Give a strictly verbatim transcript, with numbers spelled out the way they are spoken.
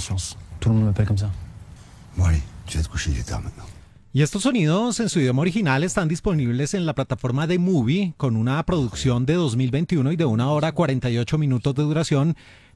conscience. Tout le monde m'appelle comme ça. Bon allez, tu vas te coucher, il est tard maintenant. Y estos sonidos en su idioma original están disponibles en la plataforma de Movie con una producción de dos mil veintiuno y de una hora cuarenta y ocho minutos de duración,